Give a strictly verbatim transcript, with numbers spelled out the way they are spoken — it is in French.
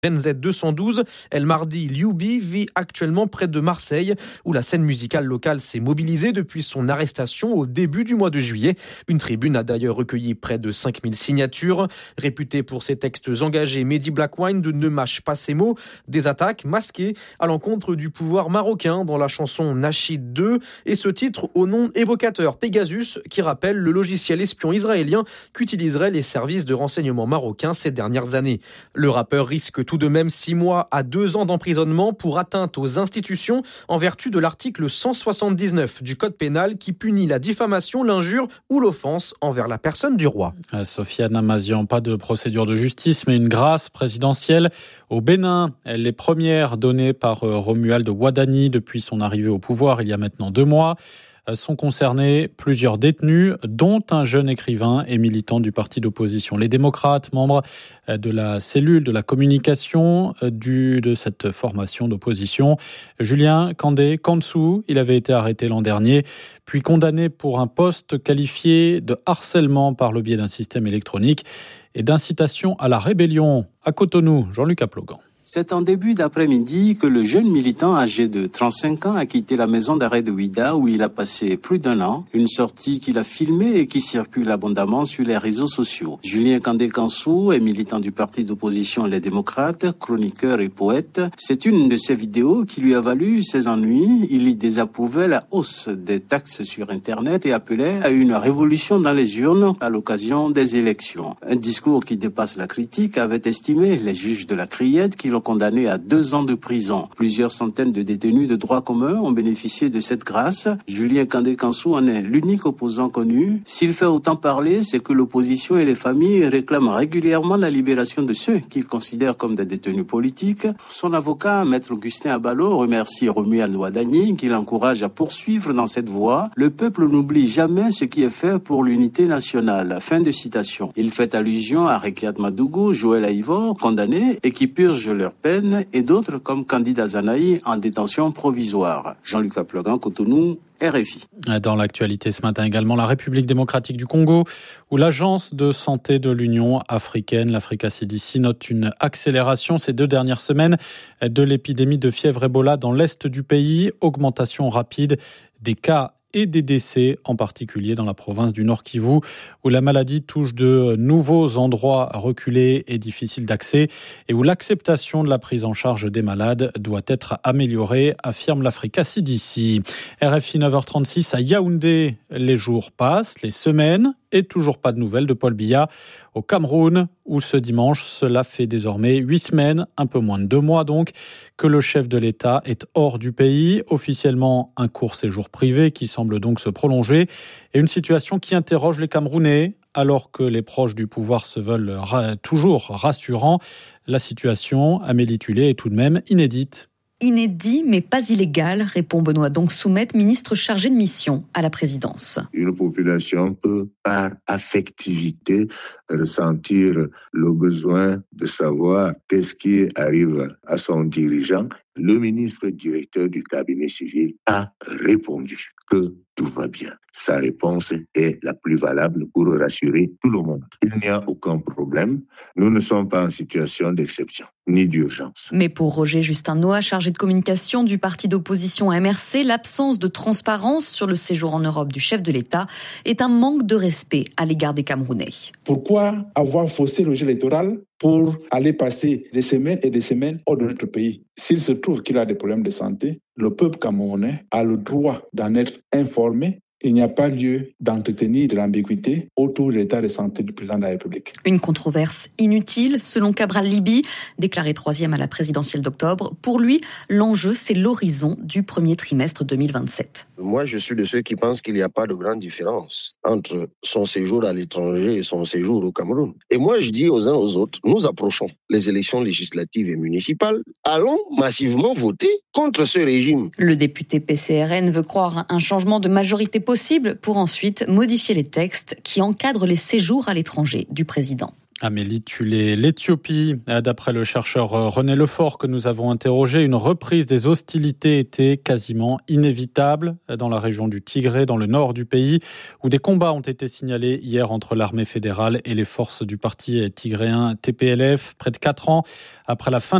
Gen Z deux cent douze, El Mardi Lioubi vit actuellement près de Marseille, où la scène musicale locale s'est mobilisée depuis son arrestation au début du mois de juillet. Une tribune a d'ailleurs recueilli près de cinq mille signatures. Réputé pour ses textes engagés, Mehdi Blackwine ne mâche pas ses mots. Des attaques masquées à l'encontre du pouvoir marocain dans la chanson Nachid deux, et ce titre au nom évocateur Pegasus, qui rappelle le logiciel espion israélien qu'utiliseraient les services de renseignement marocains ces dernières années. Le rappeur risque tout de même six mois à deux ans d'emprisonnement pour atteinte aux institutions en vertu de l'article cent soixante-dix-neuf du Code pénal qui punit la diffamation, l'injure ou l'offense envers la personne du roi. Sofiane Amazian, pas de procédure de justice, mais une grâce présidentielle au Bénin. Les premières données par Romuald Wadani depuis son arrivée au pouvoir il y a maintenant deux mois. Sont concernés plusieurs détenus, dont un jeune écrivain et militant du parti d'opposition. Les démocrates, membres de la cellule de la communication du, de cette formation d'opposition. Julien Kandé Kansou, il avait été arrêté l'an dernier, puis condamné pour un poste qualifié de harcèlement par le biais d'un système électronique et d'incitation à la rébellion. À Cotonou, Jean-Luc Aplogan. C'est en début d'après-midi que le jeune militant âgé de trente-cinq ans a quitté la maison d'arrêt de Ouida où il a passé plus d'un an, une sortie qu'il a filmée et qui circule abondamment sur les réseaux sociaux. Julien Kandé-Kansou est militant du parti d'opposition Les Démocrates, chroniqueur et poète. C'est une de ses vidéos qui lui a valu ses ennuis. Il y désapprouvait la hausse des taxes sur Internet et appelait à une révolution dans les urnes à l'occasion des élections. Un discours qui dépasse la critique, avait estimé les juges de la Criette qui l'ont condamné à deux ans de prison. Plusieurs centaines de détenus de droit commun ont bénéficié de cette grâce. Julien Kandé-Kansou en est l'unique opposant connu. S'il fait autant parler, c'est que l'opposition et les familles réclament régulièrement la libération de ceux qu'ils considèrent comme des détenus politiques. Son avocat, Maître Augustin Abalo, remercie Romuald Wadani qui l'encourage à poursuivre dans cette voie. Le peuple n'oublie jamais ce qui est fait pour l'unité nationale. Fin de citation. Il fait allusion à Rekiat Madougou, Joël Aïvor, condamnés et qui purgent leur peine, et d'autres comme Candida Zanaï en détention provisoire. Jean-Luc Aplogan, Cotonou, R F I. Dans l'actualité ce matin également, la République démocratique du Congo, où l'Agence de santé de l'Union africaine, l'Africa C D C, note une accélération ces deux dernières semaines de l'épidémie de fièvre Ebola dans l'est du pays, augmentation rapide des cas et des décès, en particulier dans la province du Nord Kivu, où la maladie touche de nouveaux endroits reculés et difficiles d'accès, et où l'acceptation de la prise en charge des malades doit être améliorée, affirme l'Africa C D C. R F I neuf heures trente-six à Yaoundé, les jours passent, les semaines, et toujours pas de nouvelles de Paul Biya au Cameroun, où ce dimanche, cela fait désormais huit semaines, un peu moins de deux mois donc, que le chef de l'État est hors du pays. Officiellement, un court séjour privé qui semble donc se prolonger, et une situation qui interroge les Camerounais, alors que les proches du pouvoir se veulent ra- toujours rassurants. La situation, Amélie Tullet, est tout de même inédite. Inédit, mais pas illégal, répond Benoît donc Soumette, ministre chargé de mission à la présidence. Une population peut, par affectivité, ressentir le besoin de savoir qu'est-ce qui arrive à son dirigeant. Le ministre directeur du cabinet civil a répondu que tout va bien. Sa réponse est la plus valable pour rassurer tout le monde. Il n'y a aucun problème. Nous ne sommes pas en situation d'exception, ni d'urgence. Mais pour Roger Justin Noah, chargé de communication du parti d'opposition M R C, l'absence de transparence sur le séjour en Europe du chef de l'État est un manque de respect à l'égard des Camerounais. Pourquoi avoir faussé le jeu électoral pour aller passer des semaines et des semaines hors de notre pays? S'il se trouve qu'il a des problèmes de santé, le peuple camerounais a le droit d'en être informé. Il n'y a pas lieu d'entretenir de l'ambiguïté autour de l'état de santé du président de la République. Une controverse inutile, selon Cabral Libi, déclaré troisième à la présidentielle d'octobre. Pour lui, l'enjeu, c'est l'horizon du premier trimestre deux mille vingt-sept. Moi, je suis de ceux qui pensent qu'il n'y a pas de grande différence entre son séjour à l'étranger et son séjour au Cameroun. Et moi, je dis aux uns aux autres, nous approchons les élections législatives et municipales. Allons massivement voter contre ce régime. Le député P C R N veut croire à un changement de majorité possible pour ensuite modifier les textes qui encadrent les séjours à l'étranger du président. Amélie Tulé, l'Éthiopie, d'après le chercheur René Lefort que nous avons interrogé, une reprise des hostilités était quasiment inévitable dans la région du Tigré, dans le nord du pays, où des combats ont été signalés hier entre l'armée fédérale et les forces du parti tigréen T P L F, près de quatre ans après la fin